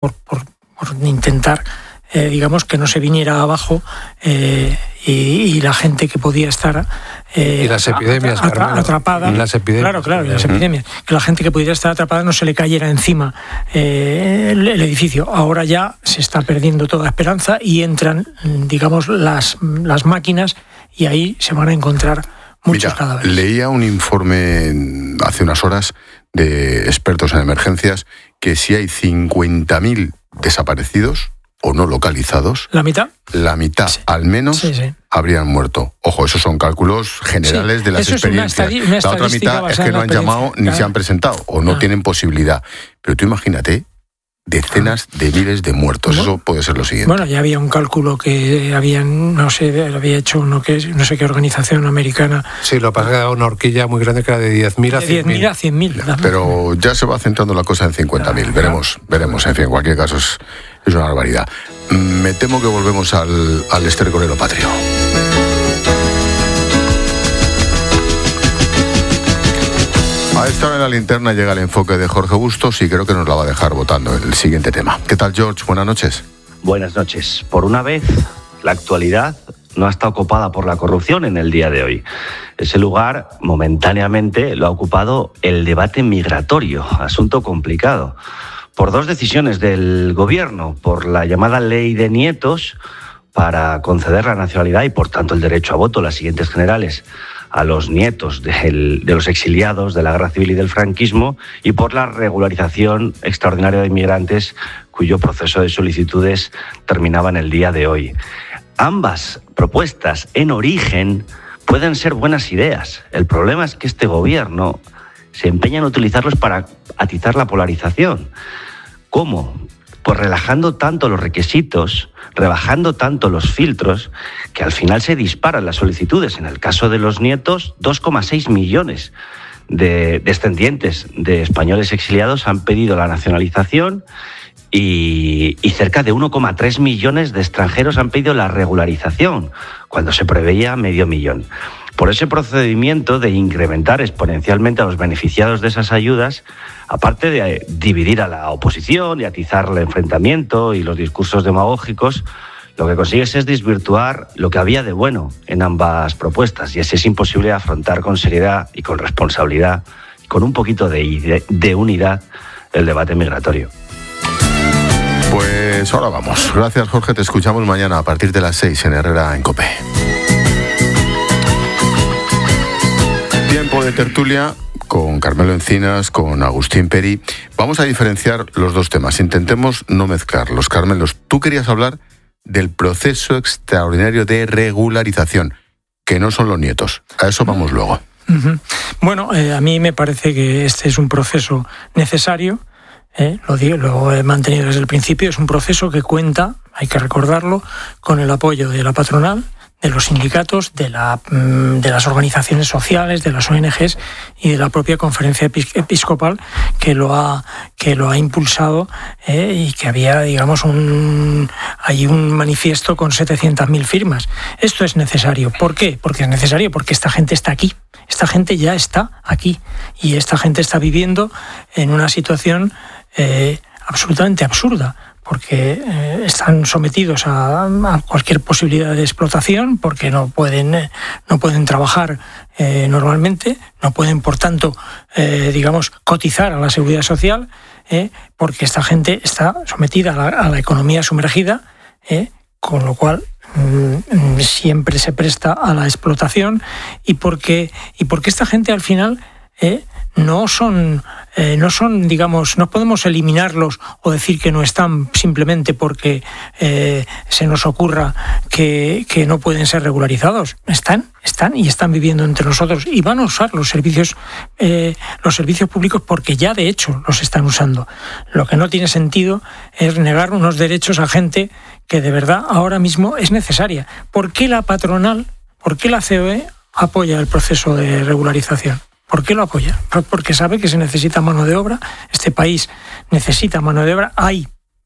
por intentar, digamos, que no se viniera abajo y la gente que podía estar y las epidemias atrapada. Las epidemias. Claro, las epidemias. Que la gente que pudiera estar atrapada no se le cayera encima el edificio. Ahora ya se está perdiendo toda esperanza y entran, digamos, las máquinas y ahí se van a encontrar muchos cadáveres. Leía un informe hace unas horas de expertos en emergencias que si hay 50.000 desaparecidos o no localizados, ¿la mitad? Sí. Al menos habrían muerto. Ojo, esos son cálculos generales de las experiencias. La otra mitad es que no han llamado ni se han presentado o no tienen posibilidad. Pero tú imagínate decenas de miles de muertos. Eso puede ser lo siguiente. Bueno, ya había un cálculo que habían, no sé, había hecho no sé qué organización americana. Sí, lo que pasa es que era una horquilla muy grande que era de 10.000 a 100.000. 10.000 a 100.000. Pero ya se va centrando la cosa en 50.000. Veremos. En fin, en cualquier caso es una barbaridad. Me temo que volvemos al estercolero patrio. A esta hora en la linterna llega el enfoque de Jorge Bustos y creo que nos la va a dejar votando el siguiente tema. ¿Qué tal, George? Buenas noches. Buenas noches. Por una vez, la actualidad no está ocupada por la corrupción en el día de hoy. Ese lugar, momentáneamente, lo ha ocupado el debate migratorio, asunto complicado. Por dos decisiones del gobierno, por la llamada ley de nietos para conceder la nacionalidad y, por tanto, el derecho a voto, las siguientes generales, a los nietos de los exiliados de la Guerra Civil y del franquismo, y por la regularización extraordinaria de inmigrantes cuyo proceso de solicitudes terminaba en el día de hoy. Ambas propuestas en origen pueden ser buenas ideas. El problema es que este gobierno se empeña en utilizarlos para atizar la polarización. ¿Cómo? Pues relajando tanto los requisitos, rebajando tanto los filtros, que al final se disparan las solicitudes. En el caso de los nietos, 2,6 millones de descendientes de españoles exiliados han pedido la nacionalización y cerca de 1,3 millones de extranjeros han pedido la regularización, cuando se preveía 500.000. Por ese procedimiento de incrementar exponencialmente a los beneficiados de esas ayudas, aparte de dividir a la oposición y atizar el enfrentamiento y los discursos demagógicos, lo que consigues es desvirtuar lo que había de bueno en ambas propuestas, y es imposible afrontar con seriedad y con responsabilidad y con un poquito de unidad el debate migratorio. Pues ahora vamos. Gracias, Jorge. Te escuchamos mañana a partir de las 6 en Herrera en COPE. Tiempo de tertulia con Carmelo Encinas, con Agustín Peri. Vamos a diferenciar los dos temas. Intentemos no mezclarlos. Carmelos, tú querías hablar del proceso extraordinario de regularización, que no son los nietos. A eso vamos luego. Bueno, a mí me parece que este es un proceso necesario. Lo he mantenido desde el principio. Es un proceso que cuenta, hay que recordarlo, con el apoyo de la patronal, de los sindicatos, de las organizaciones sociales, de las ONGs y de la propia Conferencia Episcopal que lo ha impulsado, y que había, digamos, hay un manifiesto con 700.000 firmas. Esto es necesario. ¿Por qué? Porque es necesario, porque esta gente está aquí. Esta gente ya está aquí y esta gente está viviendo en una situación absolutamente absurda, porque están sometidos a cualquier posibilidad de explotación, porque no pueden trabajar normalmente, no pueden, por tanto, digamos, cotizar a la seguridad social, porque esta gente está sometida a la economía sumergida, con lo cual siempre se presta a la explotación, y porque esta gente al final no son, digamos, no podemos eliminarlos o decir que no están simplemente porque se nos ocurra que no pueden ser regularizados. Están y están viviendo entre nosotros y van a usar los servicios públicos, porque ya de hecho los están usando. Lo que no tiene sentido es negar unos derechos a gente que de verdad ahora mismo es necesaria. ¿Por qué la patronal, por qué la COE apoya el proceso de regularización? ¿Por qué lo apoya? Porque sabe que se necesita mano de obra. Este país necesita mano de obra. Hay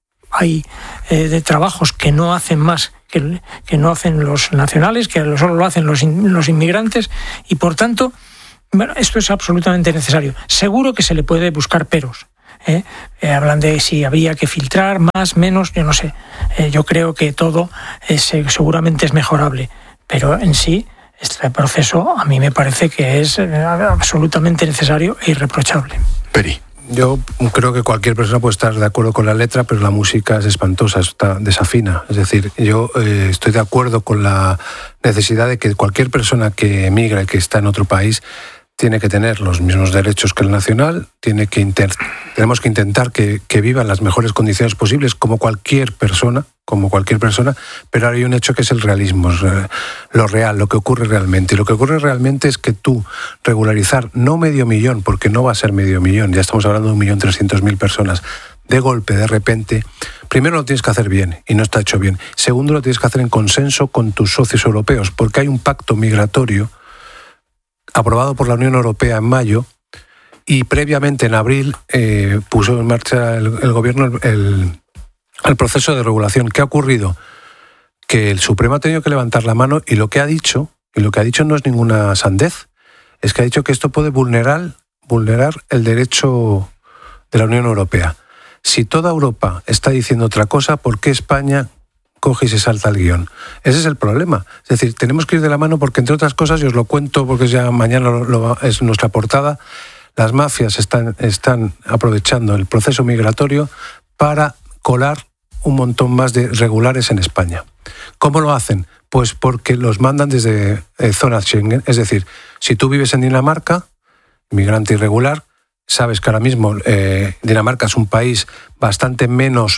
de trabajos que no hacen más, que no hacen los nacionales, que solo lo hacen los inmigrantes, y por tanto, bueno, esto es absolutamente necesario. Seguro que se le puede buscar peros. Hablan de si habría que filtrar más, menos, yo no sé. Yo creo que todo seguramente es mejorable, pero en sí este proceso a mí me parece que es absolutamente necesario e irreprochable. Peri. Yo creo que cualquier persona puede estar de acuerdo con la letra, pero la música es espantosa, desafina. Es decir, yo estoy de acuerdo con la necesidad de que cualquier persona que emigra y que está en otro país tiene que tener los mismos derechos que el nacional, tenemos que intentar que viva en las mejores condiciones posibles como cualquier persona, pero hay un hecho que es el realismo, lo real, lo que ocurre realmente. Y lo que ocurre realmente es que tú regularizar, no 500.000, porque no va a ser 500.000, ya estamos hablando de 1.300.000 personas, de golpe, de repente, primero lo tienes que hacer bien, y no está hecho bien. Segundo, lo tienes que hacer en consenso con tus socios europeos, porque hay un pacto migratorio aprobado por la Unión Europea en mayo, y previamente en abril puso en marcha el gobierno el proceso de regulación. ¿Qué ha ocurrido? Que el Supremo ha tenido que levantar la mano, y lo que ha dicho no es ninguna sandez, es que ha dicho que esto puede vulnerar el derecho de la Unión Europea. Si toda Europa está diciendo otra cosa, ¿por qué España coge y se salta el guión? Ese es el problema. Es decir, tenemos que ir de la mano porque, entre otras cosas, y os lo cuento porque ya mañana es nuestra portada, las mafias están aprovechando el proceso migratorio para colar un montón más de irregulares en España. ¿Cómo lo hacen? Pues porque los mandan desde zonas Schengen. Es decir, si tú vives en Dinamarca, inmigrante irregular, sabes que ahora mismo Dinamarca es un país bastante menos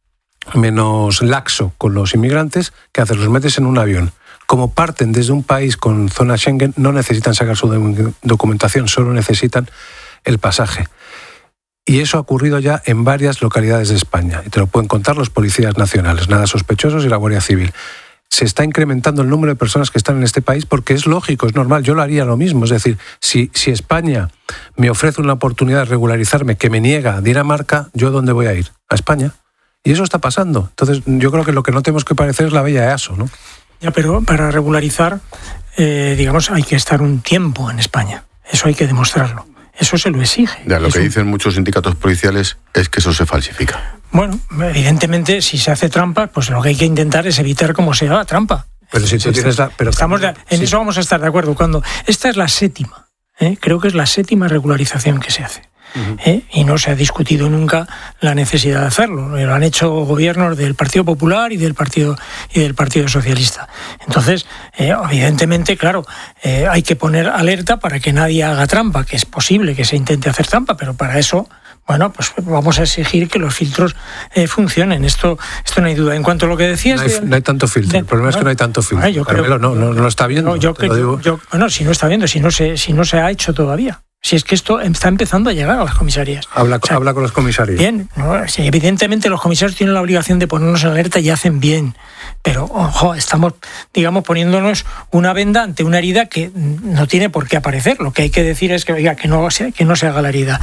laxo con los inmigrantes. ¿Qué haces? Los metes en un avión. Como parten desde un país con zona Schengen, no necesitan sacar su documentación, solo necesitan el pasaje. Y eso ha ocurrido ya en varias localidades de España, y te lo pueden contar los policías nacionales, nada sospechosos, y la Guardia Civil. Se está incrementando el número de personas que están en este país porque es lógico, es normal, yo lo haría lo mismo. Es decir, si España me ofrece una oportunidad de regularizarme que me niega Dinamarca, ¿yo dónde voy a ir? A España. Y eso está pasando. Entonces, yo creo que lo que no tenemos que parecer es la bella EASO, ¿no? Ya, pero para regularizar, hay que estar un tiempo en España. Eso hay que demostrarlo. Eso se lo exige. Ya, lo que dicen muchos sindicatos policiales es que eso se falsifica. Bueno, evidentemente, si se hace trampa, pues lo que hay que intentar es evitar cómo se haga trampa. Pero si tú tienes en eso vamos a estar de acuerdo. Esta es la séptima, creo que es la séptima regularización que se hace. Y no se ha discutido nunca la necesidad de hacerlo. Lo han hecho gobiernos del Partido Popular y del Partido Socialista. Entonces, evidentemente, claro, hay que poner alerta para que nadie haga trampa, que es posible que se intente hacer trampa, pero para eso, bueno, pues vamos a exigir que los filtros funcionen. Esto no hay duda. En cuanto a lo que decías... No hay tanto filtro. El problema es que no hay tanto filtro. Yo creo, no lo está viendo. Si no está viendo, si no se ha hecho todavía. Si es que esto está empezando a llegar a las comisarías. Habla con los comisarios. Bien, evidentemente los comisarios tienen la obligación de ponernos en alerta y hacen bien. Pero, ojo, estamos, poniéndonos una venda ante una herida que no tiene por qué aparecer. Lo que hay que decir es que, oiga, que no se haga la herida.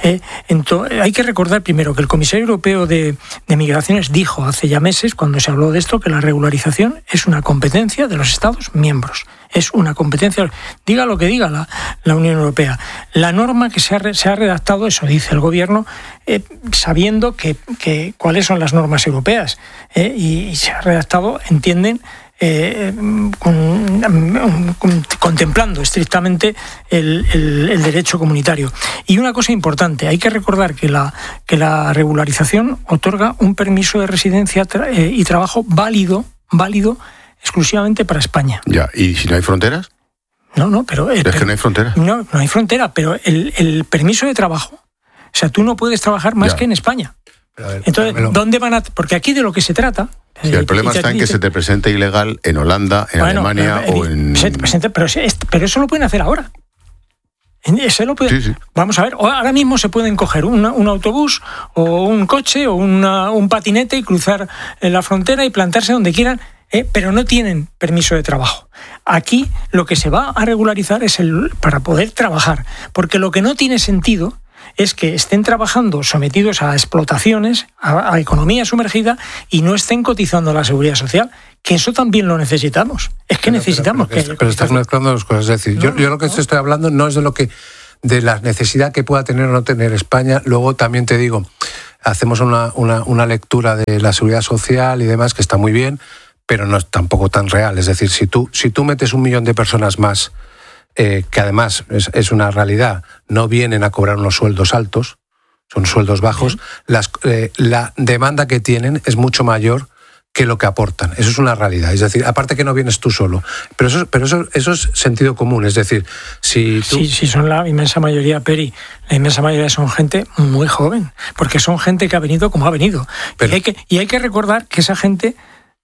Hay que recordar primero que el Comisario Europeo de Migraciones dijo hace ya meses, cuando se habló de esto, que la regularización es una competencia de los Estados miembros. Es una competencia, diga lo que diga la Unión Europea. La norma que se ha redactado, eso dice el Gobierno, sabiendo que cuáles son las normas europeas, y se ha redactado, entienden, contemplando estrictamente el derecho comunitario. Y una cosa importante, hay que recordar que la regularización otorga un permiso de residencia y trabajo válido exclusivamente para España. Ya, ¿y si no hay fronteras? No, pero... ¿Es que no hay frontera? No hay frontera, pero el permiso de trabajo, o sea, tú no puedes trabajar más que en España. Entonces, ¿dónde van a...? Porque aquí de lo que se trata... Sí, el problema está en que se te presente ilegal en Holanda, en Alemania o en... Pero eso lo pueden hacer ahora. Sí. Vamos a ver, ahora mismo se pueden coger un autobús o un coche o un patinete y cruzar la frontera y plantarse donde quieran, pero no tienen permiso de trabajo. Aquí lo que se va a regularizar es para poder trabajar, porque lo que no tiene sentido es que estén trabajando sometidos a explotaciones, a economía sumergida, y no estén cotizando a la seguridad social, que eso también lo necesitamos. Es que necesitamos pero estás mezclando las cosas. Es decir, yo lo que estoy hablando no es de lo que de la necesidad que pueda tener o no tener España. Luego también te digo, hacemos una lectura de la seguridad social y demás que está muy bien, pero no es tampoco tan real. Es decir, si tú metes 1 millón de personas más, que además es una realidad, no vienen a cobrar unos sueldos altos, son sueldos bajos, la demanda que tienen es mucho mayor que lo que aportan. Eso es una realidad. Es decir, aparte que no vienes tú solo. Pero eso es sentido común. Es decir, si tú... Sí, son la inmensa mayoría, Peri. La inmensa mayoría son gente muy joven, porque son gente que ha venido como ha venido. Pero... Y hay que recordar que esa gente,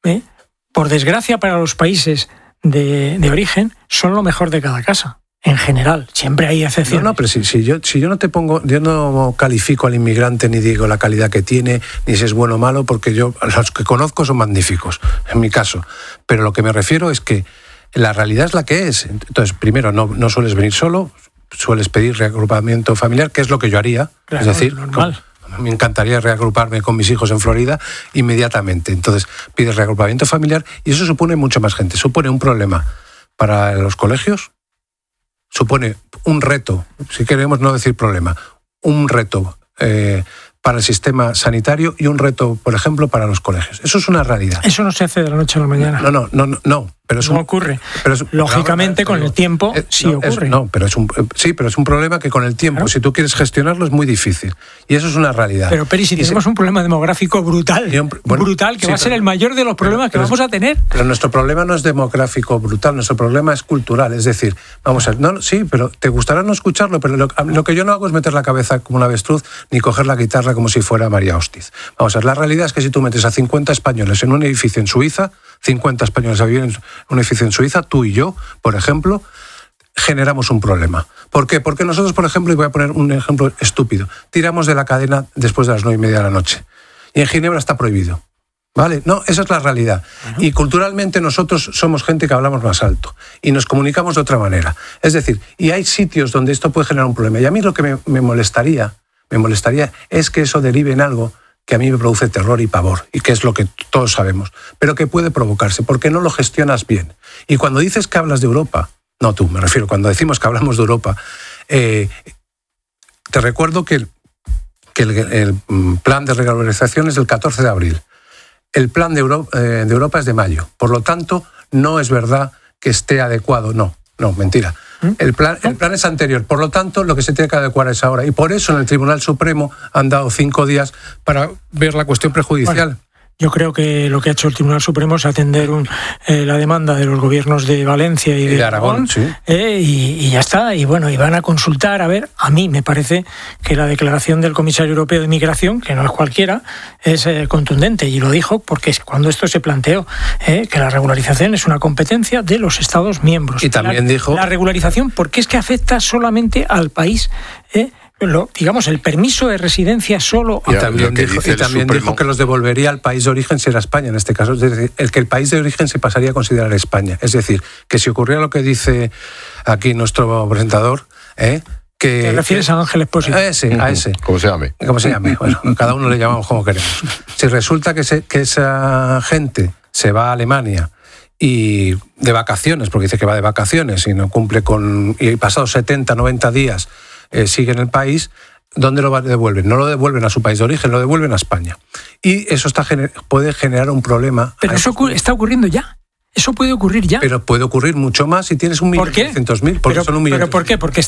por desgracia para los países de origen, son lo mejor de cada casa. En general, siempre hay excepciones. No, pero si yo no te pongo, yo no califico al inmigrante ni digo la calidad que tiene, ni si es bueno o malo, porque los que conozco son magníficos, en mi caso. Pero lo que me refiero es que la realidad es la que es. Entonces, primero, no sueles venir solo, sueles pedir reagrupamiento familiar, que es lo que yo haría. Claro, es decir, normal. Me encantaría reagruparme con mis hijos en Florida inmediatamente. Entonces, pides reagrupamiento familiar y eso supone mucho más gente. Supone un problema para los colegios, supone un reto, si queremos no decir problema, un reto para el sistema sanitario y un reto, por ejemplo, para los colegios. Eso es una realidad. Eso no se hace de la noche a la mañana. No. Pero no ocurre. Lógicamente, con el tiempo sí ocurre. Pero es un problema que con el tiempo, claro, si tú quieres gestionarlo, es muy difícil. Y eso es una realidad. Pero, Peri, si tenemos un problema demográfico brutal, que va a ser el mayor de los problemas que vamos a tener. Pero nuestro problema no es demográfico brutal, nuestro problema es cultural. Es decir, vamos a ver, sí, pero te gustará no escucharlo, pero lo que yo no hago es meter la cabeza como un avestruz, ni coger la guitarra como si fuera María Hostiz. Vamos a ver, la realidad es que si tú metes a 50 españoles en un edificio en Suiza, 50 españoles a vivir en un edificio en Suiza, tú y yo, por ejemplo, generamos un problema. ¿Por qué? Porque nosotros, por ejemplo, y voy a poner un ejemplo estúpido, tiramos de la cadena después de las 9:30 de la noche. Y en Ginebra está prohibido. ¿Vale? No, esa es la realidad. Uh-huh. Y culturalmente nosotros somos gente que hablamos más alto y nos comunicamos de otra manera. Es decir, y hay sitios donde esto puede generar un problema. Y a mí lo que me molestaría es que eso derive en algo que a mí me produce terror y pavor, y que es lo que todos sabemos, pero que puede provocarse, porque no lo gestionas bien. Y cuando dices que hablas de Europa, no tú, me refiero, cuando decimos que hablamos de Europa, te recuerdo que el plan de regularización es del 14 de abril. El plan de Europa es de mayo. Por lo tanto, no es verdad que esté adecuado, no, mentira. El plan es anterior, por lo tanto, lo que se tiene que adecuar es ahora. Y por eso en el Tribunal Supremo han dado 5 días para ver la cuestión prejudicial. Bueno, yo creo que lo que ha hecho el Tribunal Supremo es atender la demanda de los gobiernos de Valencia y de Aragón, sí. Y ya está. Y bueno, y van a consultar, a ver, a mí me parece que la declaración del Comisario Europeo de Migración, que no es cualquiera, es contundente, y lo dijo porque cuando esto se planteó, que la regularización es una competencia de los Estados miembros. Y también dijo... La regularización, porque es que afecta solamente al país, digamos, el permiso de residencia solo... Y también dijo que los devolvería al país de origen si era España, en este caso. Es decir, que el país de origen se pasaría a considerar España. Es decir, que si ocurriera lo que dice aquí nuestro presentador... ¿Te refieres a Ángel Expósito? A ese. ¿Cómo se llame? Como se llame. Bueno, cada uno le llamamos como queremos. Si resulta que esa gente se va a Alemania y de vacaciones, porque dice que va de vacaciones y no cumple y pasados 70, 90 días sigue en el país, ¿dónde lo devuelven? No lo devuelven a su país de origen, lo devuelven a España. Y eso puede generar un problema. Pero eso está ocurriendo ya. Eso puede ocurrir ya. Pero puede ocurrir mucho más si tienes 1.300.000. ¿Por qué? Son 1 millón. ¿Pero por qué? Porque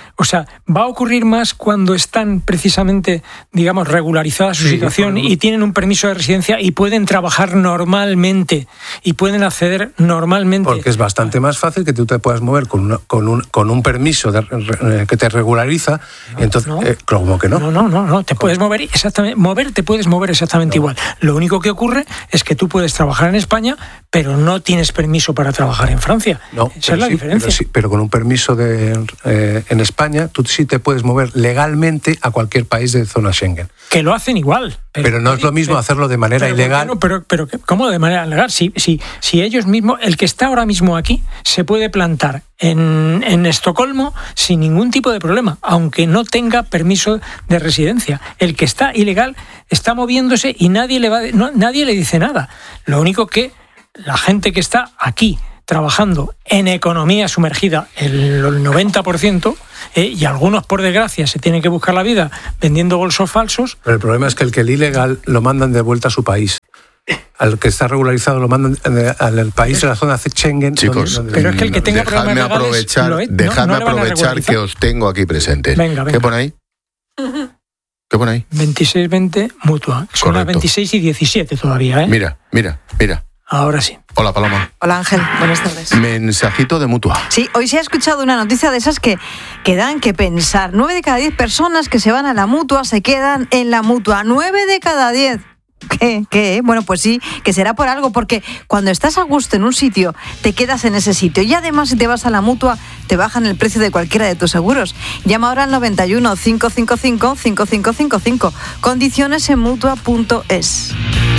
va a ocurrir más cuando están precisamente, digamos, regularizada su situación y tienen un permiso de residencia y pueden trabajar normalmente y pueden acceder normalmente. Porque es bastante más fácil que tú te puedas mover con un permiso que te regulariza. Entonces, ¿cómo que no? No. Te puedes mover exactamente. Te puedes mover exactamente igual. Lo único que ocurre es que tú puedes trabajar en España, pero no tienes permiso para trabajar en Francia. Esa es la diferencia. Pero con un permiso en España, tú sí te puedes mover legalmente a cualquier país de zona Schengen. Que lo hacen igual. Pero no es lo mismo hacerlo de manera ilegal. Pero ¿cómo de manera legal? Si ellos mismos, el que está ahora mismo aquí, se puede plantar en Estocolmo sin ningún tipo de problema, aunque no tenga permiso de residencia. El que está ilegal está moviéndose y nadie le dice nada. Lo único que la gente que está aquí trabajando en economía sumergida el 90%, y algunos, por desgracia, se tienen que buscar la vida vendiendo bolsos falsos. Pero el problema es que el ilegal lo mandan de vuelta a su país. Al que está regularizado lo mandan al país de la zona Schengen. Chicos, pero es que el que tenga problemas legales, dejadme aprovechar que os tengo aquí presentes. Venga. ¿Qué pone ahí? ¿Qué pone ahí? 2620 Mutua. Son las 26 y 17 todavía, ¿eh? Mira. Ahora sí. Hola, Paloma. Hola, Ángel. Buenas tardes. Mensajito de Mutua. Sí, hoy se ha escuchado una noticia de esas que dan que pensar. 9 de cada 10 personas que se van a la Mutua se quedan en la Mutua. 9 de cada 10. ¿Qué? Bueno, pues sí, que será por algo, porque cuando estás a gusto en un sitio, te quedas en ese sitio. Y además, si te vas a la Mutua, te bajan el precio de cualquiera de tus seguros. Llama ahora al 91 555 5555. Condiciones en Mutua.es.